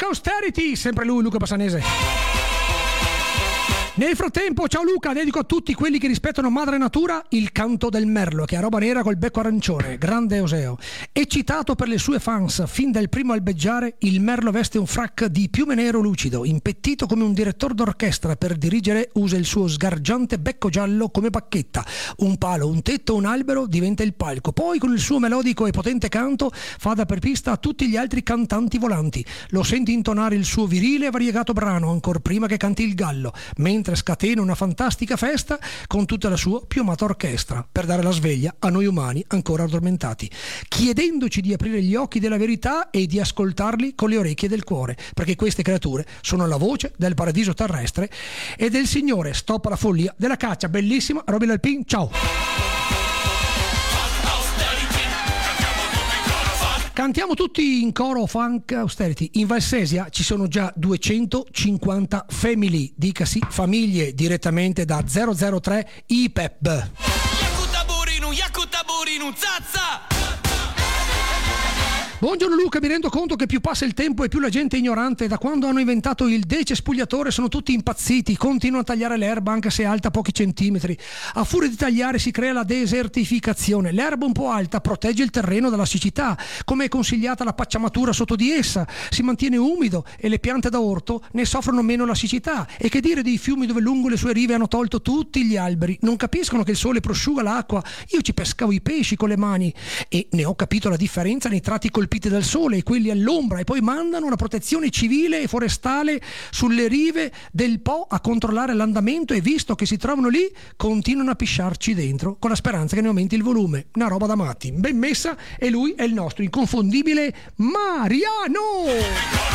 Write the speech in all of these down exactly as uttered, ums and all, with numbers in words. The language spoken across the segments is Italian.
Austerity, sempre lui, Luca Bassanese. Nel frattempo, ciao Luca, dedico a tutti quelli che rispettano Madre Natura il canto del merlo, che è roba nera col becco arancione, grande Oseo. Eccitato per le sue fans, fin dal primo albeggiare, il merlo veste un frac di piume nero lucido, impettito come un direttore d'orchestra. Per dirigere usa il suo sgargiante becco giallo come bacchetta. Un palo, un tetto, un albero diventa il palco. Poi con il suo melodico e potente canto fa da apripista a tutti gli altri cantanti volanti. Lo senti intonare il suo virile e variegato brano ancor prima che canti il gallo, mentre scatena una fantastica festa con tutta la sua piumata orchestra per dare la sveglia a noi umani ancora addormentati, chiedendoci di aprire gli occhi della verità e di ascoltarli con le orecchie del cuore, perché queste creature sono la voce del paradiso terrestre e del Signore. Stop alla follia della caccia. Bellissima Robin Alpin, ciao. Cantiamo tutti in coro Funk Austerity. In Valsesia ci sono già duecentocinquanta family, dicasi famiglie, direttamente da zero zero tre I P E P. Yakuta Burinu, Yakuta Burinu, Zazza! Buongiorno Luca, mi rendo conto che più passa il tempo e più la gente è ignorante. Da quando hanno inventato il decespugliatore sono tutti impazziti, continuano a tagliare l'erba anche se è alta pochi centimetri. A furia di tagliare si crea la desertificazione. L'erba un po' alta protegge il terreno dalla siccità, come è consigliata la pacciamatura sotto di essa, si mantiene umido e le piante da orto ne soffrono meno la siccità. E che dire dei fiumi dove lungo le sue rive hanno tolto tutti gli alberi? Non capiscono che il sole prosciuga l'acqua. Io ci pescavo i pesci con le mani e ne ho capito la differenza nei tratti colpiti dal sole e quelli all'ombra, e poi mandano una protezione civile e forestale sulle rive del Po a controllare l'andamento, e visto che si trovano lì continuano a pisciarci dentro con la speranza che ne aumenti il volume. Una roba da matti, ben messa, e lui è il nostro inconfondibile Mariano.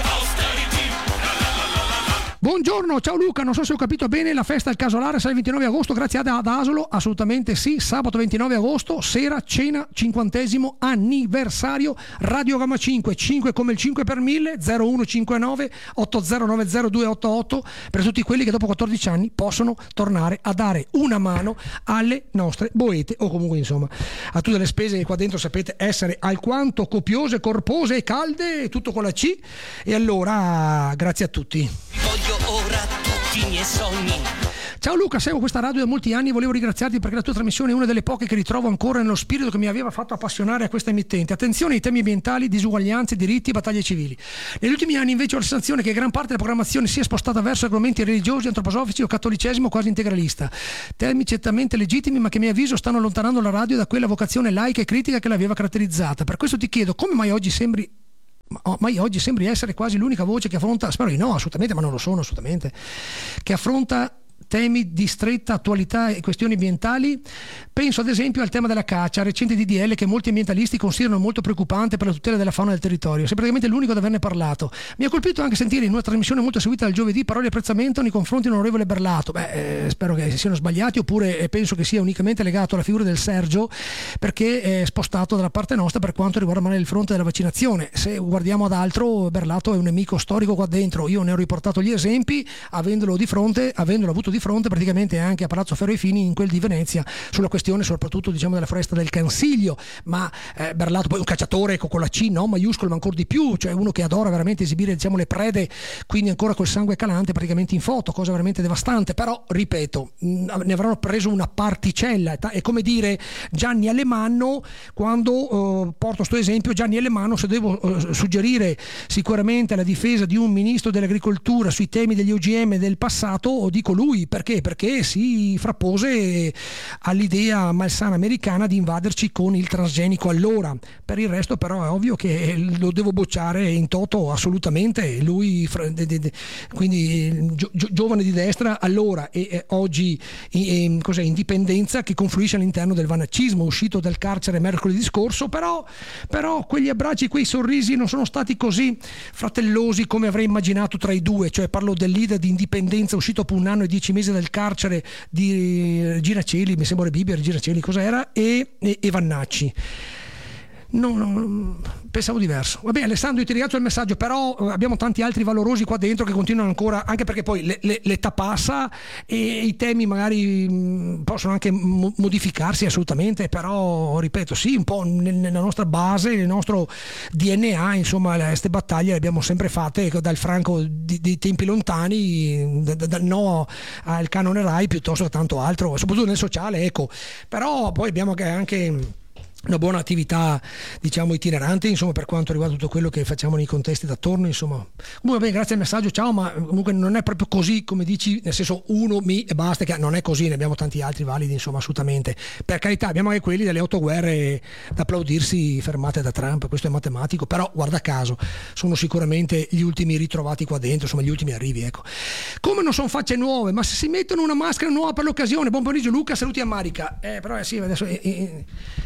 Buongiorno, ciao Luca, non so se ho capito bene, la festa al Casolare sarà il ventinove agosto, grazie ad, ad Asolo, assolutamente sì, sabato ventinove agosto, sera, cena, cinquantesimo anniversario, Radio Gamma cinque, cinque come il cinque per mille, zero uno cinque nove otto zero nove zero due otto otto, per tutti quelli che dopo quattordici anni possono tornare a dare una mano alle nostre boete, o comunque insomma a tutte le spese che qua dentro sapete essere alquanto copiose, corpose e calde, tutto con la C. E allora grazie a tutti. Ora tutti i miei sogni. Ciao Luca, seguo questa radio da molti anni e volevo ringraziarti perché la tua trasmissione è una delle poche che ritrovo ancora nello spirito che mi aveva fatto appassionare a questa emittente. Attenzione ai temi ambientali, disuguaglianze, diritti e battaglie civili. Negli ultimi anni invece ho la sensazione che gran parte della programmazione sia spostata verso argomenti religiosi, antroposofici o cattolicesimo quasi integralista. Temi certamente legittimi, ma che a mio avviso stanno allontanando la radio da quella vocazione laica e critica che l'aveva caratterizzata. Per questo ti chiedo, come mai oggi sembri ma io oggi sembri essere quasi l'unica voce che affronta, spero di no assolutamente, ma non lo sono assolutamente, che affronta temi di stretta attualità e questioni ambientali. Penso ad esempio al tema della caccia, recente D D L che molti ambientalisti considerano molto preoccupante per la tutela della fauna del territorio. Sei praticamente l'unico ad averne parlato. Mi ha colpito anche sentire in una trasmissione molto seguita dal giovedì parole di apprezzamento nei confronti dell'onorevole Berlato. Beh, eh, spero che siano sbagliati, oppure eh, penso che sia unicamente legato alla figura del Sergio, perché è spostato dalla parte nostra per quanto riguarda magari il fronte della vaccinazione. Se guardiamo ad altro, Berlato è un nemico storico qua dentro. Io ne ho riportato gli esempi, avendolo di fronte, avendolo avuto di fronte praticamente anche a Palazzo Ferro ai Fini, in quel di Venezia, sulla questione soprattutto diciamo della foresta del Cansiglio. Ma eh, Berlato poi un cacciatore con la C, no maiuscolo, ma ancora di più, cioè uno che adora veramente esibire diciamo le prede, quindi ancora col sangue calante praticamente in foto, cosa veramente devastante. Però ripeto, mh, ne avranno preso una particella. È come dire Gianni Alemanno, quando eh, porto sto esempio, Gianni Alemanno, se devo eh, suggerire sicuramente la difesa di un ministro dell'agricoltura sui temi degli O G M del passato, dico lui. Perché? Perché si frappose all'idea malsana americana di invaderci con il transgenico allora. Per il resto però è ovvio che lo devo bocciare in toto assolutamente. Lui de, de, de, quindi gio, giovane di destra allora e, e oggi e, cos'è, indipendenza, che confluisce all'interno del vanacismo, uscito dal carcere mercoledì scorso. Però, però quegli abbracci, quei sorrisi non sono stati così fratellosi come avrei immaginato tra i due. Cioè parlo del leader di indipendenza uscito dopo un anno e dieci mesi dal carcere, di Regina Coeli, mi sembra Bibbia, Regina Coeli cos'era, e, e, e Vannacci. No, no, pensavo diverso. Vabbè, Alessandro, io ti ringrazio il messaggio, però abbiamo tanti altri valorosi qua dentro che continuano ancora, anche perché poi le, le, l'età passa e i temi magari possono anche mo- modificarsi assolutamente, però ripeto, sì, un po' nella nostra base, nel nostro D N A, insomma, queste battaglie le abbiamo sempre fatte dal Franco di, di tempi lontani, dal da, no al canone Rai piuttosto che tanto altro, soprattutto nel sociale, ecco. Però poi abbiamo anche una buona attività, diciamo, itinerante, insomma, per quanto riguarda tutto quello che facciamo nei contesti d'attorno, insomma. Comunque, beh, grazie al messaggio, ciao, ma comunque non è proprio così come dici, nel senso uno mi e basta, che non è così, ne abbiamo tanti altri validi, insomma, assolutamente. Per carità, abbiamo anche quelli delle otto guerre da applaudirsi fermate da Trump, questo è matematico, però guarda caso, sono sicuramente gli ultimi ritrovati qua dentro, insomma, gli ultimi arrivi, ecco. Come non sono facce nuove, ma se si mettono una maschera nuova per l'occasione, buon pomeriggio Luca, saluti a Marica. Eh, però eh, sì, adesso... Eh, eh,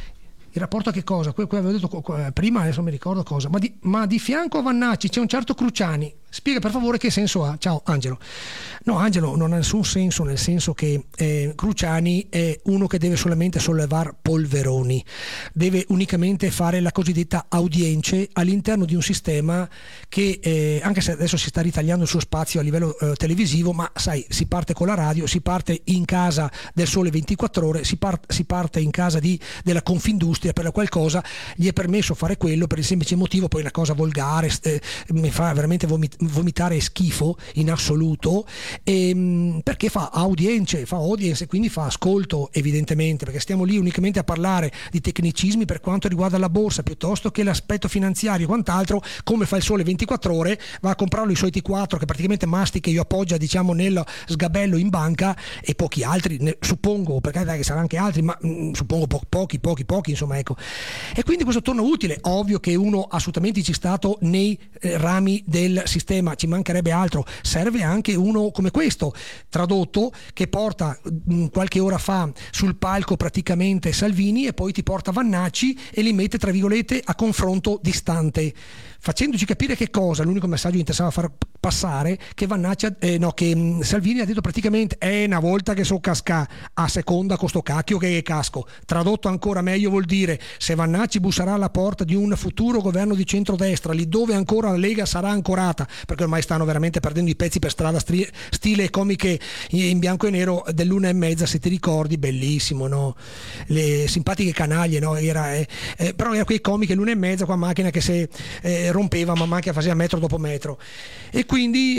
il rapporto a che cosa? Que- que- avevo detto prima, adesso mi ricordo cosa, ma di, ma di fianco a Vannacci c'è un certo Cruciani. Spiega per favore che senso ha. Ciao Angelo. No, Angelo non ha nessun senso, nel senso che eh, Cruciani è uno che deve solamente sollevare polveroni, deve unicamente fare la cosiddetta audience all'interno di un sistema che eh, anche se adesso si sta ritagliando il suo spazio a livello eh, televisivo, ma sai, si parte con la radio, si parte in casa del Sole ventiquattro ore, si, par- si parte in casa di, della Confindustria, per la qual cosa gli è permesso fare quello per il semplice motivo, poi una cosa volgare, eh, mi fa veramente vomitare vomitare schifo in assoluto, ehm, perché fa audience, fa audience e quindi fa ascolto, evidentemente, perché stiamo lì unicamente a parlare di tecnicismi per quanto riguarda la borsa piuttosto che l'aspetto finanziario e quant'altro. Come fa il Sole ventiquattro ore, va a comprarlo i suoi T quattro che praticamente mastica e io appoggia, diciamo, nel sgabello in banca, e pochi altri, ne, suppongo, perché dai, che saranno anche altri, ma mh, suppongo po- pochi, pochi, pochi, insomma, ecco. E quindi questo torna utile. Ovvio che uno assolutamente ci stato nei eh, rami del sistema, ci mancherebbe altro, serve anche uno come questo, tradotto, che porta mh, qualche ora fa sul palco praticamente Salvini e poi ti porta Vannacci e li mette tra virgolette a confronto distante, facendoci capire che cosa, l'unico messaggio che interessava far passare, che Vannacci, eh, no, che mh, Salvini ha detto praticamente è una volta che so casca a seconda con sto cacchio che casco. Tradotto ancora meglio vuol dire, se Vannacci busserà alla porta di un futuro governo di centrodestra, lì dove ancora la Lega sarà ancorata, perché ormai stanno veramente perdendo i pezzi per strada, stri- stile comiche in bianco e nero dell'una e mezza, se ti ricordi, bellissimo, no? Le simpatiche canaglie, no? Era, eh, eh, però era quei comiche l'una e mezza, qua macchina che se eh, rompeva man mano che faceva metro dopo metro, e quindi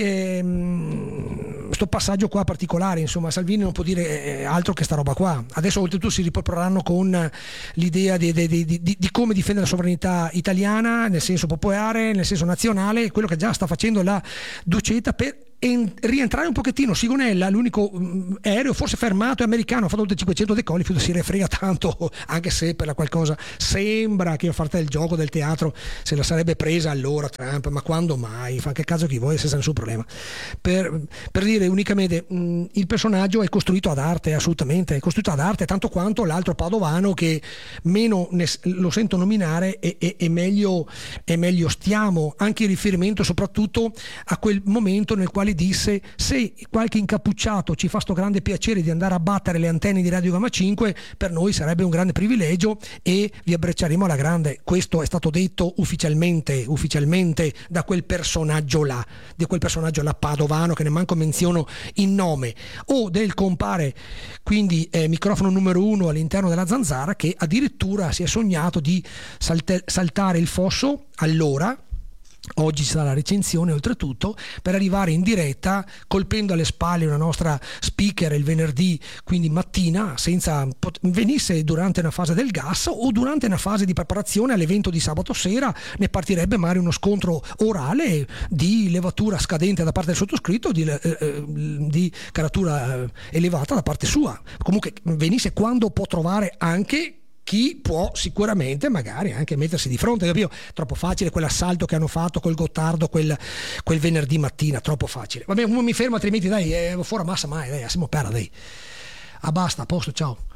ehm, sto passaggio qua particolare, insomma, Salvini non può dire eh, altro che sta roba qua. Adesso oltretutto si riproporranno con l'idea di, di, di, di, di come difendere la sovranità italiana nel senso popolare, nel senso nazionale, quello che già sta facendo la Duceta per en- rientrare un pochettino. Sigonella, l'unico mh, aereo forse fermato è americano, ha fatto oltre cinquecento decolli, si refrega tanto, anche se per la qualcosa sembra che a parte il gioco del teatro se la sarebbe presa allora Trump, ma quando mai, fa che caso chi vuoi senza nessun problema. Per, per dire unicamente mh, il personaggio è costruito ad arte, assolutamente è costruito ad arte, tanto quanto l'altro padovano che meno ne, lo sento nominare e, e, e meglio e meglio stiamo, anche in riferimento soprattutto a quel momento nel quale disse: se qualche incappucciato ci fa sto grande piacere di andare a battere le antenne di Radio Gamma cinque, per noi sarebbe un grande privilegio e vi abbracceremo alla grande. Questo è stato detto ufficialmente ufficialmente da quel personaggio là, di quel personaggio là padovano che ne manco menziono il nome, o del compare quindi eh, microfono numero uno all'interno della Zanzara, che addirittura si è sognato di salte- saltare il fosso allora. Oggi sarà la recensione oltretutto, per arrivare in diretta colpendo alle spalle una nostra speaker il venerdì, quindi mattina, senza venisse durante una fase del gas o durante una fase di preparazione all'evento di sabato sera, ne partirebbe magari uno scontro orale di levatura scadente da parte del sottoscritto, di, eh, di caratura eh, elevata da parte sua. Comunque venisse quando può trovare anche chi può sicuramente magari anche mettersi di fronte, capito? Troppo facile quell'assalto che hanno fatto col Gottardo quel, quel venerdì mattina, troppo facile. Vabbè, mi fermo, altrimenti dai, eh, fuori massa mai, dai, siamo perra, dai. Ah, basta, a posto, ciao.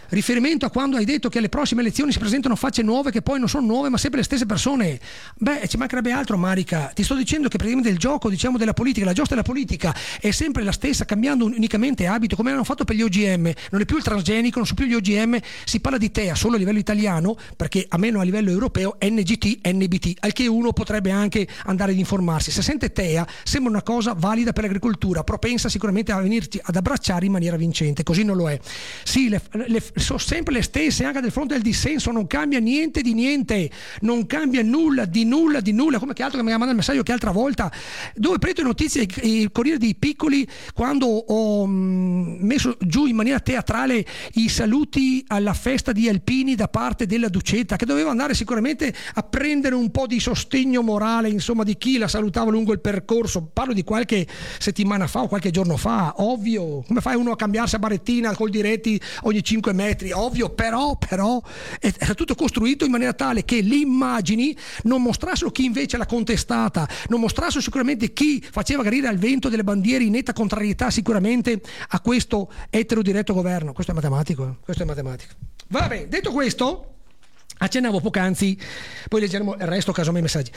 riferimento a quando hai detto che alle prossime elezioni si presentano facce nuove che poi non sono nuove ma sempre le stesse persone. Beh, ci mancherebbe altro, Marica. Ti sto dicendo che praticamente il gioco, diciamo, della politica, la giostra della politica è sempre la stessa, cambiando unicamente abito, come hanno fatto per gli O G M. Non è più il transgenico, non sono più gli O G M, si parla di T E A solo a livello italiano, perché a meno a livello europeo N G T, N B T, al che uno potrebbe anche andare ad informarsi. Se sente T E A sembra una cosa valida per l'agricoltura, propensa sicuramente a venirci ad abbracciare in maniera vincente, così non lo è. Sì, le, le, sono sempre le stesse anche del fronte del dissenso, non cambia niente di niente, non cambia nulla di nulla di nulla, come che altro che mi ha mandato il messaggio che altra volta, dove prendo notizie, il Corriere dei Piccoli, quando ho mh, messo giù in maniera teatrale i saluti alla festa di Alpini da parte della Ducetta, che doveva andare sicuramente a prendere un po' di sostegno morale, insomma, di chi la salutava lungo il percorso. Parlo di qualche settimana fa o qualche giorno fa, ovvio, come fai uno a cambiarsi a barettina col diretti ogni cinque metri, ovvio, però però era tutto costruito in maniera tale che le immagini non mostrassero chi invece l'ha contestata, non mostrassero sicuramente chi faceva gridare al vento delle bandiere in netta contrarietà sicuramente a questo eterodiretto governo. Questo è matematico, eh? Questo è matematico. Vabbè, detto questo, accennavo poc'anzi, poi leggeremo il resto caso mai messaggi.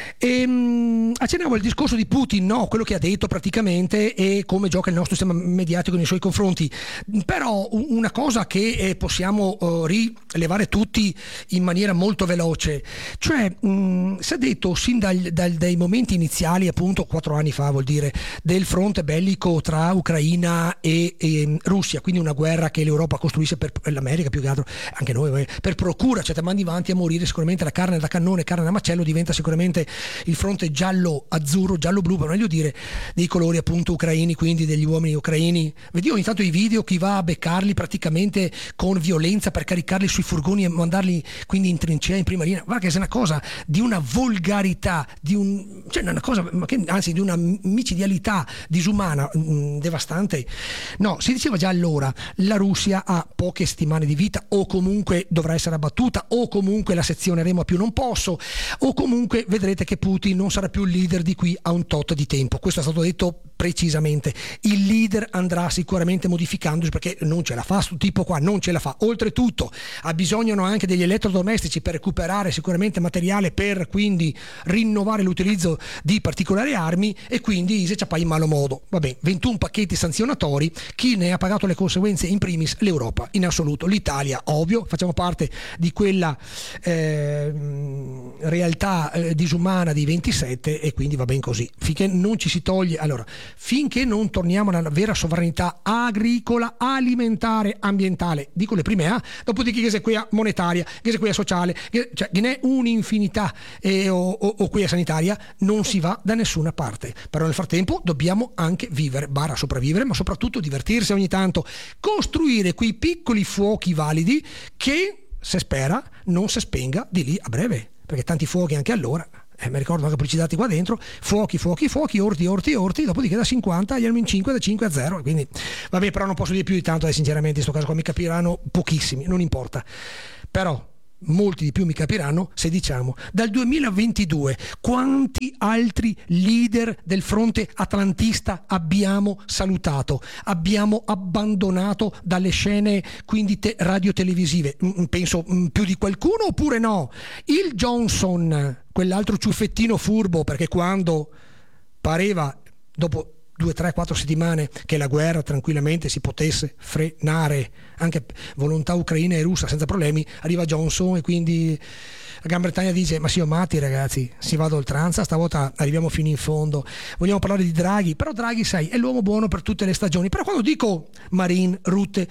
Ehm, accennavo il discorso di Putin, no, quello che ha detto praticamente e come gioca il nostro sistema mediatico nei suoi confronti. Però una cosa che eh, possiamo uh, rilevare tutti in maniera molto veloce, cioè mh, si è detto sin dal, dal, dai momenti iniziali, appunto quattro anni fa vuol dire, del fronte bellico tra Ucraina e, e Russia, quindi una guerra che l'Europa costruisce per, per l'America più che altro, anche noi, per procura, cioè mandi avanti a morire, sicuramente la carne da cannone, carne da macello diventa sicuramente il fronte giallo-azzurro, giallo-blu, per meglio dire, dei colori appunto ucraini, quindi degli uomini ucraini. Vedi ogni tanto i video, chi va a beccarli praticamente con violenza per caricarli sui furgoni e mandarli quindi in trincea, in prima linea. Guarda che è una cosa di una volgarità, di un, cioè una cosa, anzi di una micidialità disumana, mh, devastante. No, si diceva già allora, la Russia ha poche settimane di vita o comunque dovrà essere abbattuta o comunque la sezione Remo a più non posso, o comunque vedrete che Putin non sarà più il leader di qui a un tot di tempo. Questo è stato detto precisamente. Il leader andrà sicuramente modificandosi perché non ce la fa, sto tipo qua non ce la fa. Oltretutto ha bisogno anche degli elettrodomestici per recuperare sicuramente materiale per quindi rinnovare l'utilizzo di particolari armi e quindi se ci appai in malo modo. Vabbè, ventuno pacchetti sanzionatori, chi ne ha pagato le conseguenze in primis? L'Europa, in assoluto. L'Italia, ovvio, facciamo parte di quella eh, realtà eh, disumana di ventisette e quindi va ben così. Finché non ci si toglie, allora, finché non torniamo alla vera sovranità agricola, alimentare, ambientale, dico le prime A, dopodiché che se qui monetaria, che se qui sociale, che, cioè che ne è un'infinità eh, o, o, o qui sanitaria, non si va da nessuna parte. Però nel frattempo dobbiamo anche vivere, barra sopravvivere, ma soprattutto divertirsi ogni tanto, costruire quei piccoli fuochi validi che se spera non si spenga di lì a breve, perché tanti fuochi anche allora, eh, mi ricordo anche pubblicitati qua dentro, fuochi, fuochi, fuochi, orti, orti, orti, dopodiché da cinquanta gli andiamo in cinque, da cinque a zero, quindi vabbè, però non posso dire più di tanto, eh, sinceramente in questo caso qua mi capiranno pochissimi, non importa, però molti di più mi capiranno se diciamo dal duemilaventidue quanti altri leader del fronte atlantista abbiamo salutato, abbiamo abbandonato dalle scene quindi te- radio-televisive, penso più di qualcuno oppure no? Il Johnson, quell'altro ciuffettino furbo, perché quando pareva dopo due, tre, quattro settimane che la guerra tranquillamente si potesse frenare, anche volontà ucraina e russa senza problemi, arriva Johnson e quindi la Gran Bretagna dice: ma si matti ragazzi, si va ad oltranza, stavolta arriviamo fino in fondo. Vogliamo parlare di Draghi, però Draghi sai è l'uomo buono per tutte le stagioni. Però quando dico Marin, Rutte,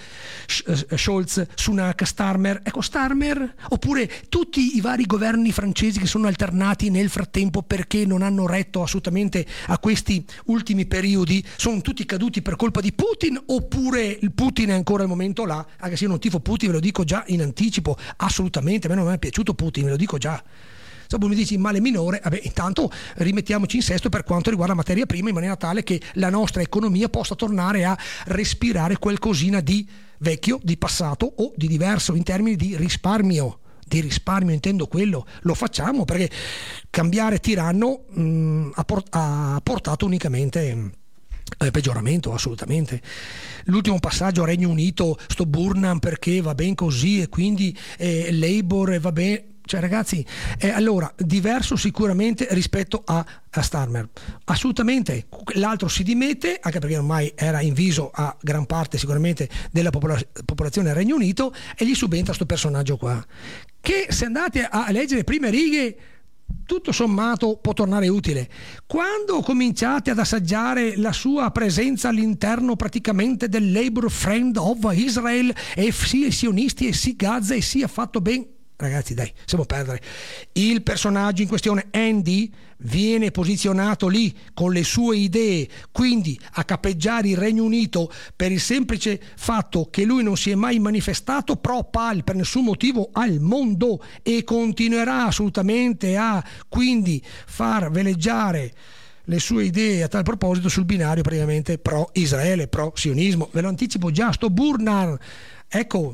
Scholz, Sunak, Starmer, ecco Starmer, oppure tutti i vari governi francesi che sono alternati nel frattempo perché non hanno retto assolutamente a questi ultimi periodi, sono tutti caduti per colpa di Putin, oppure il Putin è ancora al momento là? Anche se io non tifo Putin, ve lo dico già in anticipo, assolutamente, a me non mi è piaciuto Putin, ve lo dico già. Se mi dici male minore, vabbè, intanto rimettiamoci in sesto per quanto riguarda la materia prima, in maniera tale che la nostra economia possa tornare a respirare qualcosina di vecchio, di passato o di diverso in termini di risparmio. Di risparmio intendo quello, lo facciamo perché cambiare tiranno mh, ha, port- ha portato unicamente Eh, peggioramento, assolutamente. L'ultimo passaggio a Regno Unito, sto Burnham perché va ben così e quindi eh, Labour e va bene. Cioè ragazzi, eh, allora diverso sicuramente rispetto a, a Starmer, assolutamente. L'altro si dimette, anche perché ormai era inviso a gran parte sicuramente della popola- popolazione del Regno Unito, e gli subentra sto personaggio qua, che se andate a leggere le prime righe tutto sommato può tornare utile. Quando cominciate ad assaggiare la sua presenza all'interno praticamente del Labour Friend of Israel, e sia i sionisti e sia Gaza e sia fatto ben, ragazzi dai, siamo a perdere. Il personaggio in questione, Andy, viene posizionato lì con le sue idee, quindi a cappeggiare il Regno Unito per il semplice fatto che lui non si è mai manifestato pro pal per nessun motivo al mondo, e continuerà assolutamente a quindi far veleggiare le sue idee a tal proposito sul binario praticamente pro Israele, pro sionismo. Ve lo anticipo già, sto Burnham, ecco,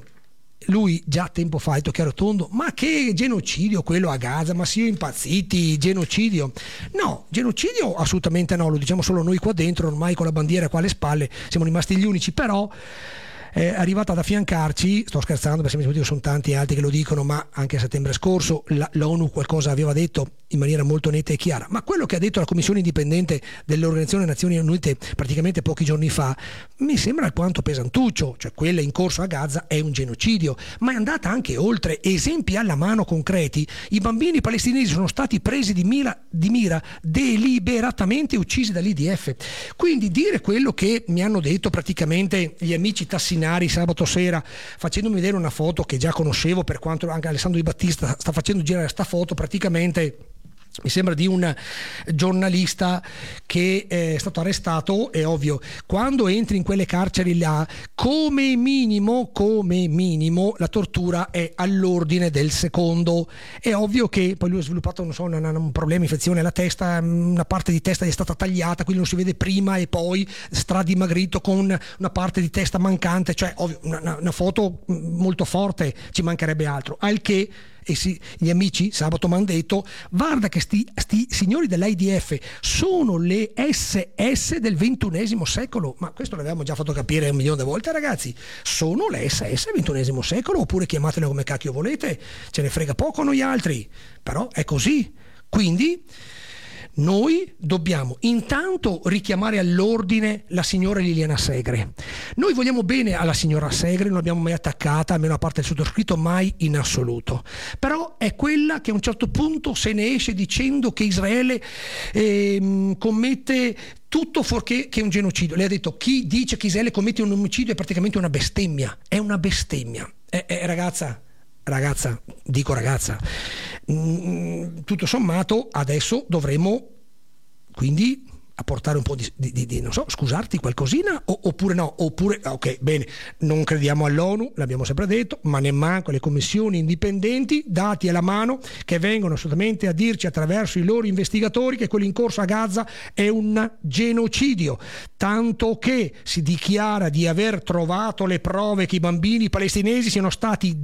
lui già tempo fa ha detto chiaro tondo: ma che genocidio quello a Gaza, ma siamo impazziti, genocidio? No, genocidio assolutamente no, lo diciamo solo noi qua dentro, ormai con la bandiera qua alle spalle siamo rimasti gli unici. Però è arrivata ad affiancarci, sto scherzando per semplice motivo, sono tanti altri che lo dicono, ma anche a settembre scorso la, l'ONU qualcosa aveva detto in maniera molto netta e chiara, ma quello che ha detto la Commissione indipendente dell'Organizzazione Nazioni Unite praticamente pochi giorni fa mi sembra alquanto pesantuccio. Cioè, quella in corso a Gaza è un genocidio, ma è andata anche oltre. Esempi alla mano concreti: i bambini palestinesi sono stati presi di mira, di mira deliberatamente uccisi dall'I D F. Quindi dire quello che mi hanno detto praticamente gli amici tassinari sabato sera, facendomi vedere una foto che già conoscevo, per quanto anche Alessandro Di Battista sta facendo girare sta foto, praticamente mi sembra di un giornalista che è stato arrestato. È ovvio, quando entri in quelle carceri là, come minimo come minimo la tortura è all'ordine del secondo. È ovvio che poi lui ha sviluppato, non so, un, un problema, infezione alla testa, una parte di testa gli è stata tagliata, quindi non si vede prima e poi stradimagrito con una parte di testa mancante. Cioè ovvio, una, una foto molto forte, ci mancherebbe altro. Al che e sì, gli amici sabato mi hanno detto: guarda che sti, sti signori dell'I D F sono le S S del ventunesimo secolo. Ma questo l'avevamo già fatto capire un milione di volte, ragazzi. Sono le S S del ventunesimo secolo, oppure chiamatele come cacchio volete, ce ne frega poco a noi altri, però è così. Quindi noi dobbiamo intanto richiamare all'ordine la signora Liliana Segre. Noi vogliamo bene alla signora Segre, non l'abbiamo mai attaccata, almeno a parte il sottoscritto, mai in assoluto. Però è quella che a un certo punto se ne esce dicendo che Israele eh, commette tutto fuorché che un genocidio. Lei ha detto: chi dice che Israele commette un omicidio è praticamente una bestemmia. È una bestemmia. Eh, eh, ragazza, ragazza, dico ragazza, mm, tutto sommato adesso dovremo quindi apportare un po' di, di, di, di non so, scusarti qualcosina o, oppure no, oppure ok, bene, non crediamo all'ONU, l'abbiamo sempre detto, ma nemmanco alle commissioni indipendenti dati alla mano che vengono assolutamente a dirci attraverso i loro investigatori che quello in corso a Gaza è un genocidio, tanto che si dichiara di aver trovato le prove che i bambini palestinesi siano stati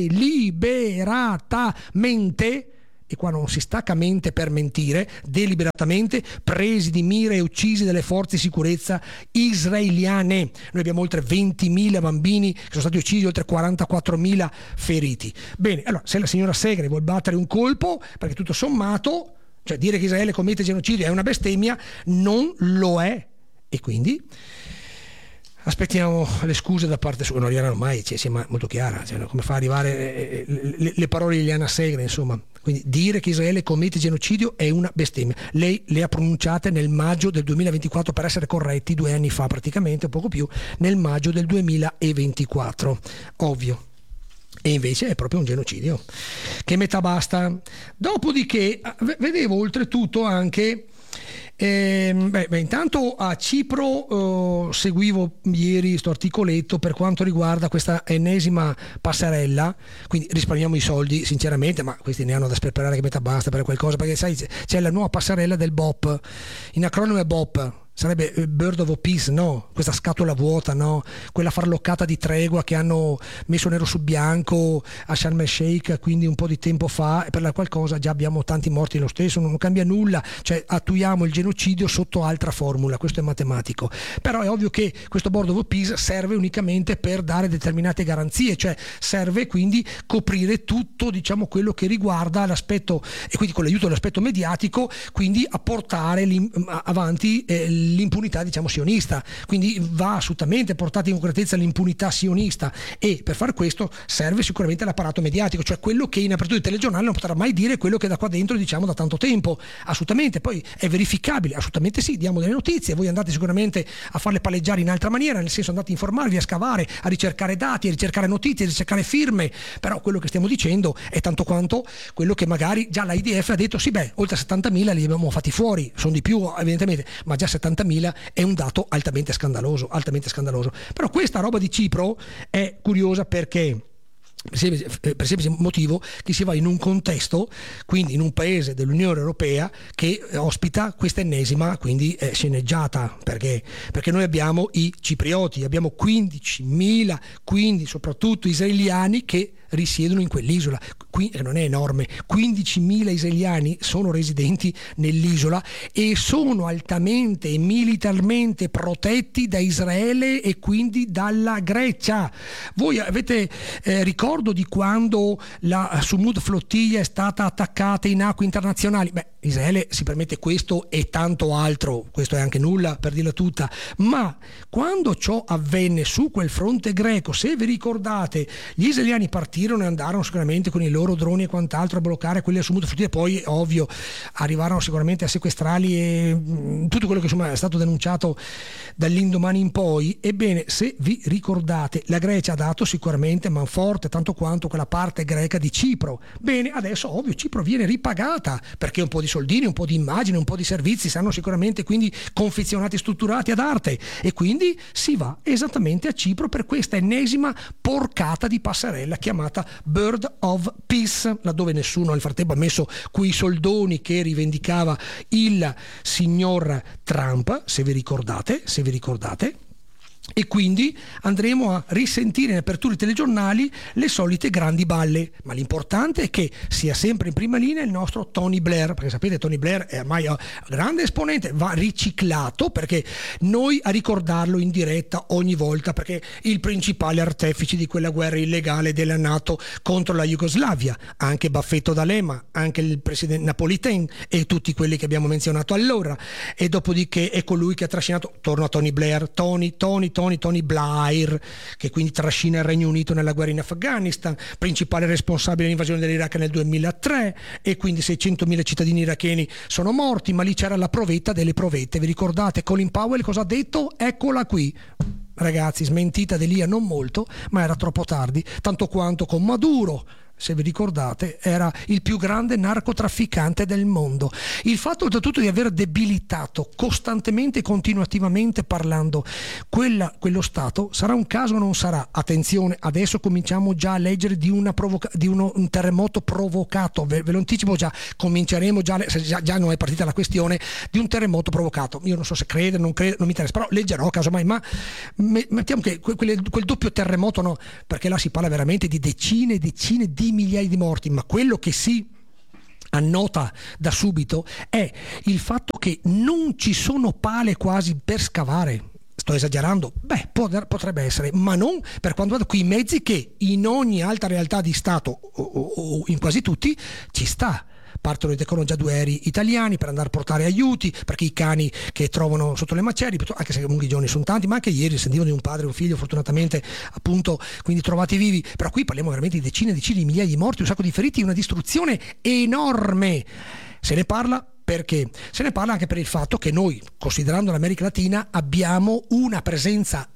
deliberatamente, e qua non si stacca mente per mentire, deliberatamente presi di mira e uccisi dalle forze di sicurezza israeliane. Noi abbiamo oltre ventimila bambini che sono stati uccisi, oltre quarantaquattromila feriti. Bene, allora se la signora Segre vuol battere un colpo, perché tutto sommato, cioè dire che Israele commette genocidio è una bestemmia, non lo è, e quindi aspettiamo le scuse da parte sua, non arriveranno mai, cioè, sia molto chiara, cioè, come fa a arrivare le, le, le parole di Liliana Segre, insomma. Quindi dire che Israele commette genocidio è una bestemmia. Lei le ha pronunciate nel maggio del duemilaventiquattro, per essere corretti, due anni fa praticamente, un poco più, nel maggio del duemilaventiquattro, ovvio. E invece è proprio un genocidio. Che metà basta. Dopodiché vedevo oltretutto anche Eh, beh, beh, intanto a Cipro eh, seguivo ieri sto articoletto per quanto riguarda questa ennesima passerella, quindi risparmiamo i soldi sinceramente, ma questi ne hanno da sperperare che metà basta per qualcosa, perché sai c'è la nuova passerella del B O P, in acronimo è B O P, sarebbe Bird of Peace, no? Questa scatola vuota, no? Quella farloccata di tregua che hanno messo nero su bianco a Sharm el Sheikh, quindi un po' di tempo fa, e per la qualcosa già abbiamo tanti morti lo stesso, non cambia nulla, cioè attuiamo il genocidio sotto altra formula, questo è matematico. Però è ovvio che questo Board of Peace serve unicamente per dare determinate garanzie, cioè serve quindi coprire tutto, diciamo, quello che riguarda l'aspetto, e quindi con l'aiuto dell'aspetto mediatico, quindi a portare avanti eh, l'impunità, diciamo, sionista. Quindi va assolutamente portata in concretezza l'impunità sionista, e per far questo serve sicuramente l'apparato mediatico, cioè quello che in apertura di telegiornale non potrà mai dire quello che da qua dentro diciamo da tanto tempo. Assolutamente. Poi è verificabile? Assolutamente sì, diamo delle notizie, voi andate sicuramente a farle palleggiare in altra maniera, nel senso andate a informarvi, a scavare, a ricercare dati, a ricercare notizie, a ricercare firme, però quello che stiamo dicendo è tanto quanto quello che magari già l'A I D F ha detto: sì, beh, oltre settantamila li abbiamo fatti fuori, sono di più evidentemente, ma già settantamila è un dato altamente scandaloso, altamente scandaloso. Però questa roba di Cipro è curiosa perché, per il semplice motivo che si va in un contesto, quindi in un paese dell'Unione Europea che ospita questa ennesima quindi eh, sceneggiata, perché perché noi abbiamo i ciprioti, abbiamo quindicimila, quindi soprattutto israeliani che risiedono in quell'isola. Qui non è enorme, quindicimila israeliani sono residenti nell'isola e sono altamente e militarmente protetti da Israele e quindi dalla Grecia. Voi avete eh, ricordo di quando la Sumud flottiglia è stata attaccata in acque internazionali? Beh, Israele si permette questo e tanto altro, questo è anche nulla per dirla tutta, ma quando ciò avvenne su quel fronte greco, se vi ricordate, gli israeliani partirono e andarono sicuramente con i loro droni e quant'altro a bloccare quelle Sumud flottiglie, poi ovvio arrivarono sicuramente a sequestrarli e mh, tutto quello che insomma è stato denunciato dall'indomani in poi. Ebbene, se vi ricordate, la Grecia ha dato sicuramente manforte tanto quanto quella parte greca di Cipro. Bene, adesso ovvio Cipro viene ripagata perché un po' di soldini, un po' di immagini, un po' di servizi saranno sicuramente quindi confezionati, strutturati ad arte, e quindi si va esattamente a Cipro per questa ennesima porcata di passerella chiamata Bird of Peace, laddove nessuno nel frattempo ha messo quei soldoni che rivendicava il signor Trump, se vi ricordate, se vi ricordate. E quindi andremo a risentire in apertura i telegiornali le solite grandi balle, ma l'importante è che sia sempre in prima linea il nostro Tony Blair, perché sapete Tony Blair è ormai un grande esponente, va riciclato, perché noi a ricordarlo in diretta ogni volta, perché il principale artefice di quella guerra illegale della NATO contro la Jugoslavia, anche Baffetto D'Alema, anche il presidente Napolitain e tutti quelli che abbiamo menzionato allora, e dopodiché è colui che ha trascinato, torno a Tony Blair, Tony, Tony, Tony, Tony Blair, che quindi trascina il Regno Unito nella guerra in Afghanistan, principale responsabile dell'invasione dell'Iraq nel duemilatré, e quindi seicentomila cittadini iracheni sono morti, ma lì c'era la provetta delle provette. Vi ricordate Colin Powell cosa ha detto? Eccola qui. Ragazzi, smentita di lì a non molto, ma era troppo tardi, tanto quanto con Maduro, se vi ricordate, era il più grande narcotrafficante del mondo. Il fatto oltretutto di aver debilitato costantemente e continuativamente parlando quella, quello Stato sarà un caso o non sarà? Attenzione, adesso cominciamo già a leggere di, una provoca- di uno, un terremoto provocato, ve, ve lo anticipo già, cominceremo già, già, già non è partita la questione di un terremoto provocato. Io non so se credere, non credere, non mi interessa, però leggerò casomai, ma mettiamo che quel, quel doppio terremoto no, perché là si parla veramente di decine e decine di migliaia di morti, ma quello che si annota da subito è il fatto che non ci sono pale quasi per scavare. Sto esagerando? Beh, potrebbe essere, ma non per quanto riguarda quei mezzi che in ogni altra realtà di Stato o, o, o in quasi tutti ci sta. Partono con già due aerei italiani per andare a portare aiuti, perché i cani che trovano sotto le macerie, anche se lunghi giorni sono tanti, ma anche ieri sentivano di un padre e un figlio fortunatamente appunto quindi trovati vivi, però qui parliamo veramente di decine e decine di migliaia di morti, un sacco di feriti, una distruzione enorme. Se ne parla perché? Se ne parla anche per il fatto che noi, considerando l'America Latina, abbiamo una presenza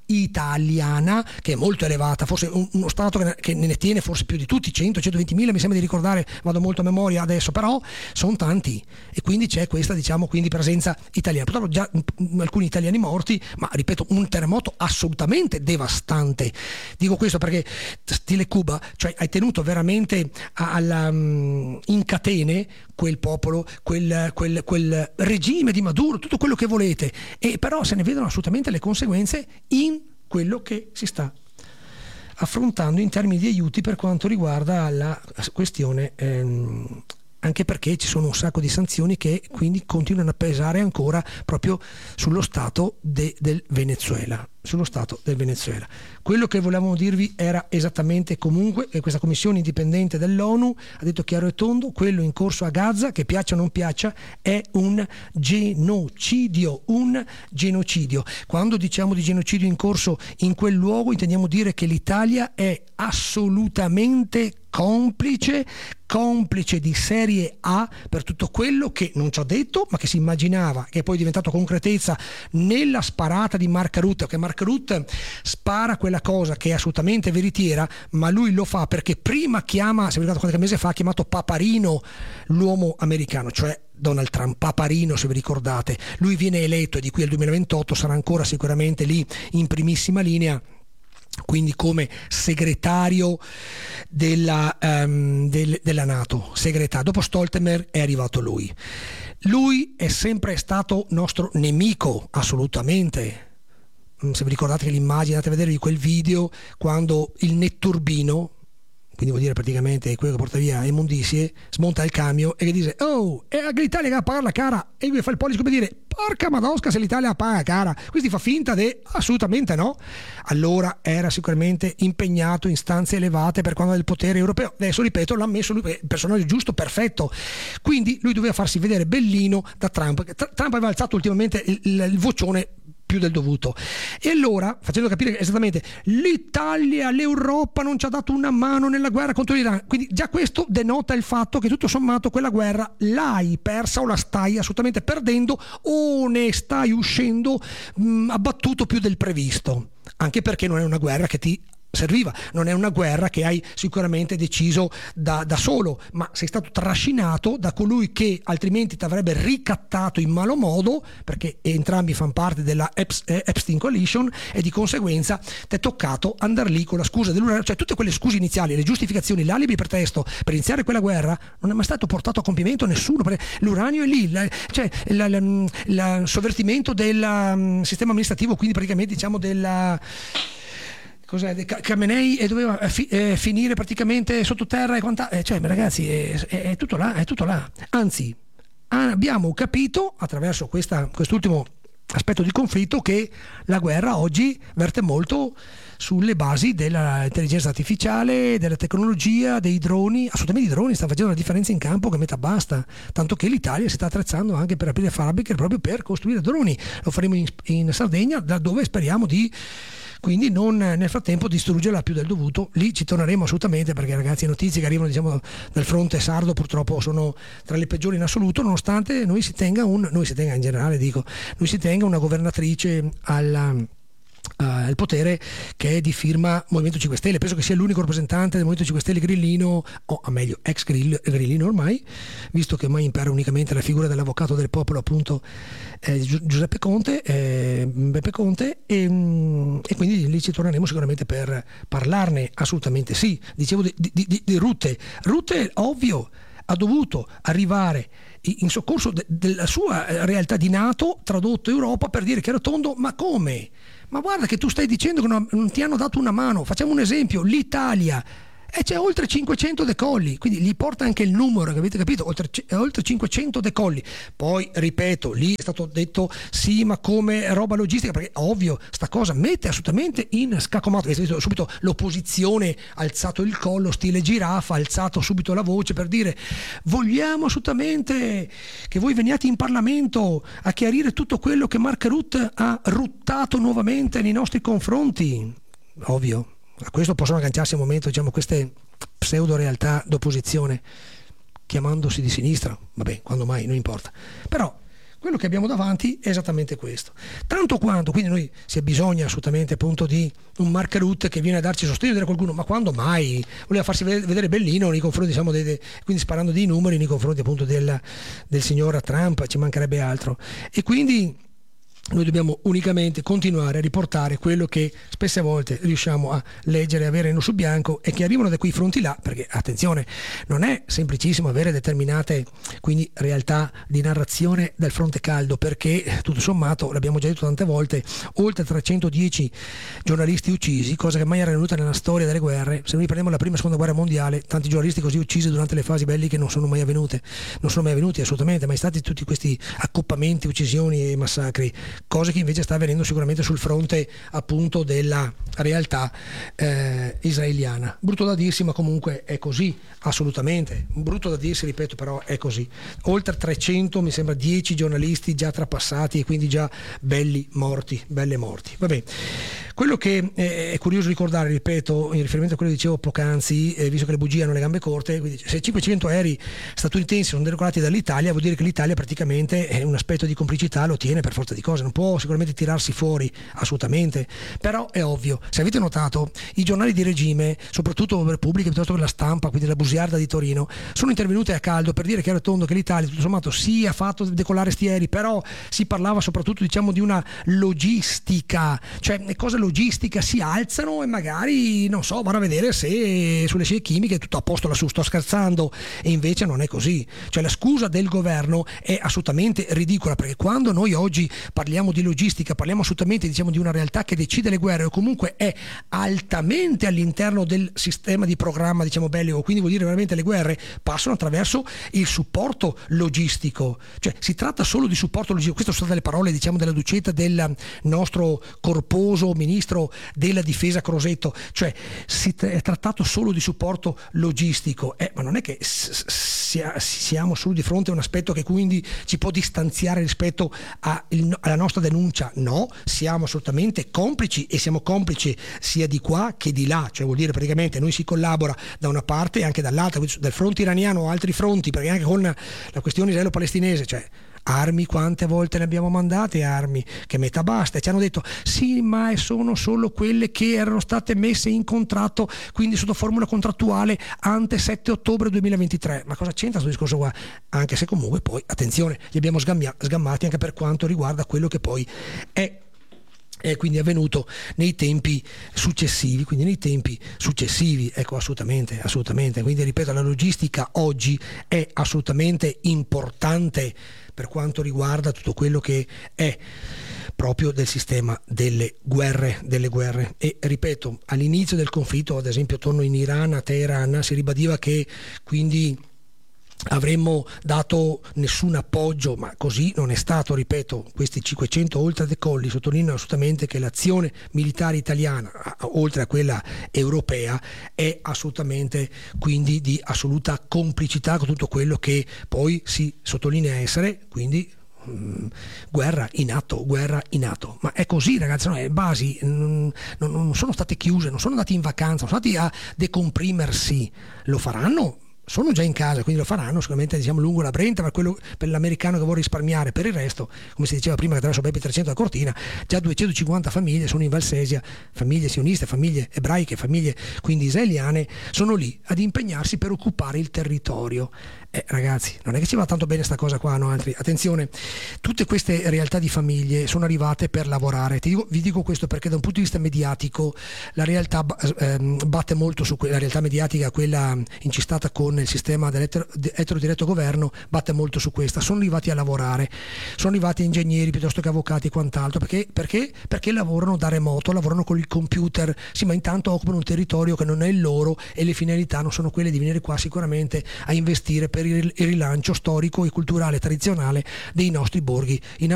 italiana, che è molto elevata, forse un, uno Stato che ne, che ne tiene forse più di tutti, cento centoventimila mi sembra di ricordare, vado molto a memoria adesso, però sono tanti, e quindi c'è questa, diciamo, quindi presenza italiana. Purtroppo già m, alcuni italiani morti, ma ripeto, un terremoto assolutamente devastante. Dico questo perché stile Cuba, cioè hai tenuto veramente alla, in catene quel popolo, quel, quel, quel regime di Maduro, tutto quello che volete, e però se ne vedono assolutamente le conseguenze in quello che si sta affrontando in termini di aiuti per quanto riguarda la questione, ehm, anche perché ci sono un sacco di sanzioni che quindi continuano a pesare ancora proprio sullo stato de, del Venezuela. sullo stato del Venezuela. Quello che volevamo dirvi era esattamente comunque che questa commissione indipendente dell'ONU ha detto chiaro e tondo: quello in corso a Gaza, che piaccia o non piaccia, è un genocidio, un genocidio. Quando diciamo di genocidio in corso in quel luogo intendiamo dire che l'Italia è assolutamente complice, complice di serie A per tutto quello che non ci ha detto, ma che si immaginava, che è poi diventato concretezza nella sparata di Mark Rutte, che Mark Rutte spara quella cosa che è assolutamente veritiera, ma lui lo fa perché prima chiama, se vi ricordate qualche mese fa, ha chiamato Paparino l'uomo americano, cioè Donald Trump, Paparino se vi ricordate. Lui viene eletto e di qui al duemilaventotto sarà ancora sicuramente lì in primissima linea, quindi come segretario della, um, del, della NATO, segretario. Dopo Stoltenberg è arrivato lui. Lui è sempre stato nostro nemico, assolutamente. Se vi ricordate che l'immagine, andate a vedere di quel video, quando il netturbino, quindi vuol dire praticamente quello che porta via immondizie, smonta il camion e che dice: oh, è l'Italia che va a pagare la cara, e lui fa il pollice come dire: porca madosca se l'Italia paga cara. Questi fa finta di assolutamente no. Allora era sicuramente impegnato in stanze elevate per quanto del potere europeo. Adesso ripeto, l'ha messo lui, il personaggio giusto, perfetto. Quindi lui doveva farsi vedere bellino da Trump. Trump aveva alzato ultimamente il, il, il vocione più del dovuto, e allora facendo capire esattamente l'Italia, l'Europa non ci ha dato una mano nella guerra contro l'Iran, quindi già questo denota il fatto che tutto sommato quella guerra l'hai persa o la stai assolutamente perdendo o ne stai uscendo mh, abbattuto più del previsto, anche perché non è una guerra che ti serviva, non è una guerra che hai sicuramente deciso da, da solo, ma sei stato trascinato da colui che altrimenti ti avrebbe ricattato in malo modo, perché entrambi fanno parte della Epstein Coalition, e di conseguenza ti è toccato andare lì con la scusa dell'uranio, cioè tutte quelle scuse iniziali, le giustificazioni, l'alibi pretesto per iniziare quella guerra non è mai stato portato a compimento nessuno, perché l'uranio è lì, la, cioè il sovvertimento del um, sistema amministrativo, quindi praticamente diciamo della cos'è, Khamenei, e doveva fi, eh, finire praticamente sottoterra e quant'altro, eh, cioè ragazzi è, è, è tutto là, è tutto là. Anzi, abbiamo capito attraverso questa, quest'ultimo aspetto di conflitto che la guerra oggi verte molto sulle basi dell'intelligenza artificiale, della tecnologia, dei droni. Assolutamente i droni stanno facendo una differenza in campo che metà basta, tanto che l'Italia si sta attrezzando anche per aprire fabbriche proprio per costruire droni. Lo faremo in, in Sardegna, da dove speriamo di quindi non nel frattempo distruggerla più del dovuto. Lì ci torneremo assolutamente, perché ragazzi, le notizie che arrivano diciamo dal fronte sardo purtroppo sono tra le peggiori in assoluto, nonostante noi si tenga un noi si tenga in generale dico noi si tenga una governatrice alla Uh, il potere che è di firma Movimento cinque Stelle. Penso che sia l'unico rappresentante del Movimento cinque Stelle grillino, o a meglio ex grill, grillino ormai, visto che ormai impera unicamente la figura dell'avvocato del popolo, appunto eh, Giuseppe Conte, eh, Beppe Conte, e, mm, e quindi lì ci torneremo sicuramente per parlarne. Assolutamente sì. Dicevo di, di, di, di Rutte Rutte ovvio ha dovuto arrivare in soccorso de- della sua realtà di NATO, tradotto Europa, per dire chiaro tondo: ma come? Ma guarda che tu stai dicendo che non, non ti hanno dato una mano. Facciamo un esempio: l'Italia, e c'è oltre cinquecento decolli, quindi gli porta anche il numero, che avete capito, oltre, oltre cinquecento decolli. Poi ripeto, lì è stato detto sì, ma come roba logistica, perché ovvio sta cosa mette assolutamente in scaccomato. Avete visto subito l'opposizione ha alzato il collo stile giraffa, ha alzato subito la voce per dire: vogliamo assolutamente che voi veniate in Parlamento a chiarire tutto quello che Mark Rutte ha ruttato nuovamente nei nostri confronti. Ovvio. A questo possono agganciarsi al momento, diciamo, queste pseudo realtà d'opposizione chiamandosi di sinistra, vabbè, quando mai, non importa. Però quello che abbiamo davanti è esattamente questo. Tanto quanto, quindi noi si bisogna assolutamente appunto di un Mark Rutte che viene a darci sostegno, dire qualcuno, ma quando mai voleva farsi vedere bellino nei confronti, diciamo, dei, dei, quindi sparando dei numeri nei confronti appunto del, del signor Trump, ci mancherebbe altro. E quindi noi dobbiamo unicamente continuare a riportare quello che spesse volte riusciamo a leggere e avere nero su bianco, e che arrivano da quei fronti là, perché attenzione, non è semplicissimo avere determinate quindi realtà di narrazione dal fronte caldo, perché tutto sommato, l'abbiamo già detto tante volte, oltre trecentodieci giornalisti uccisi, cosa che mai era venuta nella storia delle guerre. Se noi prendiamo la prima e seconda guerra mondiale, tanti giornalisti così uccisi durante le fasi belliche non sono mai avvenute, non sono mai avvenuti assolutamente, mai stati tutti questi accoppamenti, uccisioni e massacri, cose che invece sta avvenendo sicuramente sul fronte appunto della realtà eh, israeliana. Brutto da dirsi, ma comunque è così, assolutamente. Brutto da dirsi, ripeto, però è così. Oltre trecento, mi sembra dieci giornalisti già trapassati e quindi già belli morti, belle morti. Vabbè. Quello che è curioso ricordare, ripeto, in riferimento a quello che dicevo poc'anzi, eh, visto che le bugie hanno le gambe corte, quindi se cinquecento aerei statunitensi sono decollati dall'Italia, vuol dire che l'Italia praticamente è un aspetto di complicità, lo tiene per forza di cose, non può sicuramente tirarsi fuori assolutamente, però è ovvio. Se avete notato, i giornali di regime, soprattutto Repubblica piuttosto che La Stampa, quindi la bugiarda di Torino, sono intervenute a caldo per dire chiaro e tondo che l'Italia tutto sommato sì ha fatto decollare sti aerei, però si parlava soprattutto, diciamo, di una logistica, cioè le cose logistica si alzano e magari, non so, vanno a vedere se sulle scie chimiche è tutto a posto lassù. Sto scherzando, e invece non è così. Cioè la scusa del governo è assolutamente ridicola, perché quando noi oggi parliamo di logistica, parliamo assolutamente, diciamo, di una realtà che decide le guerre o comunque è altamente all'interno del sistema di programma, diciamo, bellico, quindi vuol dire veramente le guerre passano attraverso il supporto logistico, cioè si tratta solo di supporto logistico. Queste sono state le parole, diciamo, della ducetta del nostro corposo ministro della difesa Crosetto, cioè si è trattato solo di supporto logistico, eh, ma non è che siamo solo di fronte a un aspetto che quindi ci può distanziare rispetto a il, alla nostra denuncia. No, siamo assolutamente complici, e siamo complici sia di qua che di là, cioè vuol dire praticamente noi si collabora da una parte e anche dall'altra, dal fronte iraniano o altri fronti, perché anche con la questione israelo-palestinese, cioè armi, quante volte ne abbiamo mandate armi, che metà basta, e ci hanno detto sì, ma sono solo quelle che erano state messe in contratto, quindi sotto formula contrattuale ante sette ottobre duemilaventitré. Ma cosa c'entra questo discorso qua? Anche se comunque poi, attenzione, li abbiamo sgammia- sgammati anche per quanto riguarda quello che poi è è quindi avvenuto nei tempi successivi, quindi nei tempi successivi, ecco, assolutamente, assolutamente. Quindi ripeto, la logistica oggi è assolutamente importante per quanto riguarda tutto quello che è proprio del sistema delle guerre, delle guerre. E ripeto, all'inizio del conflitto, ad esempio torno in Iran, a Teheran, si ribadiva che quindi avremmo dato nessun appoggio, ma così non è stato. Ripeto, questi cinquecento oltre decolli sottolineano assolutamente che l'azione militare italiana, oltre a quella europea, è assolutamente quindi di assoluta complicità con tutto quello che poi si sottolinea essere quindi mh, guerra in atto, guerra in atto. Ma è così, ragazzi, no? Le basi non, non, non sono state chiuse, non sono andati in vacanza, non sono andati a decomprimersi, lo faranno. Sono già in casa, quindi lo faranno sicuramente, diciamo, lungo la Brenta, per quello, per l'americano che vuole risparmiare. Per il resto, come si diceva prima, che attraverso Bepi trecento a Cortina, già duecentocinquanta famiglie sono in Valsesia, famiglie sioniste, famiglie ebraiche, famiglie quindi israeliane, sono lì ad impegnarsi per occupare il territorio. Eh, ragazzi, non è che ci va tanto bene sta cosa qua, no? Altri, attenzione, tutte queste realtà di famiglie sono arrivate per lavorare. Ti dico, vi dico questo perché da un punto di vista mediatico la realtà ehm, batte molto su quella, la realtà mediatica, quella incistata con il sistema dell'etero diretto governo, batte molto su questa. Sono arrivati a lavorare, sono arrivati ingegneri piuttosto che avvocati e quant'altro, perché, perché? Perché lavorano da remoto, lavorano con il computer, sì, ma intanto occupano un territorio che non è il loro, e le finalità non sono quelle di venire qua sicuramente a investire per il rilancio storico e culturale tradizionale dei nostri borghi in